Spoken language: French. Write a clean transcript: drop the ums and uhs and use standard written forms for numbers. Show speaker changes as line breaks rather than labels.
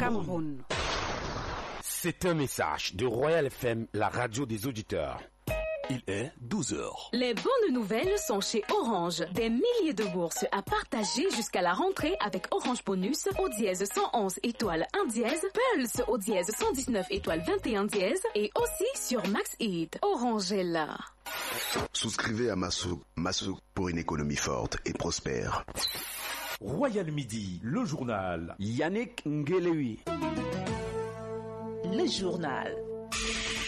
Cameroun.
C'est un message de Royal FM, la radio des auditeurs.
Il est 12 heures.
Les bonnes nouvelles sont chez Orange. Des milliers de bourses à partager jusqu'à la rentrée avec Orange Bonus au dièse 111 étoile 1 dièse, Pulse au dièse 119 étoile 21 dièse et aussi sur Max Eat. Orange est là.
Souscrivez à Masso pour une économie forte et prospère.
Royal Midi, le journal.
Yannick Ngelewi.
Le journal.